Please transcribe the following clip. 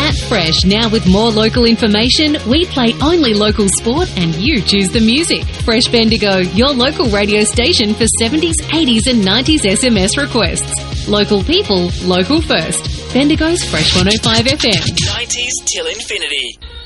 That Fresh, now with more local information. We play only local sport and you choose the music. Fresh Bendigo, your local radio station for 70s, 80s and 90s SMS requests. Local people, local first. Bendigo's Fresh 105 FM. 90s till infinity.